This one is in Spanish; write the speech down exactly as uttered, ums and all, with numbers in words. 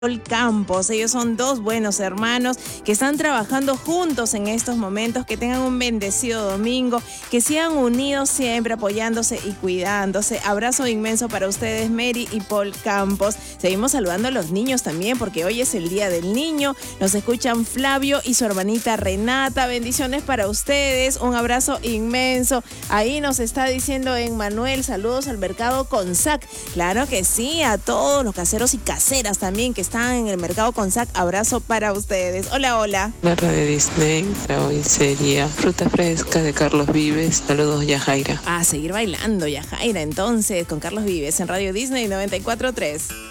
Campos. Ellos son dos buenos hermanos que están trabajando juntos en estos momentos. Que tengan un bendecido domingo, que sigan unidos siempre, apoyándose y cuidándose. Abrazo inmenso para ustedes, Mary y Paul Campos. Seguimos saludando a los niños también, porque hoy es el Día del Niño. Nos escuchan Flavio y su hermanita Renata. Bendiciones para ustedes, un abrazo inmenso. Ahí nos está diciendo Emmanuel, saludos al mercado Consac. Claro que sí, a todos los caseros y caseras también que están en el mercado Consac, abrazo para ustedes. Hola, hola. La radio Disney para hoy sería Fruta Fresca de Carlos Vives. Saludos, Yajaira. A seguir bailando, Yajaira, entonces, con Carlos Vives en Radio Disney noventa y cuatro punto tres.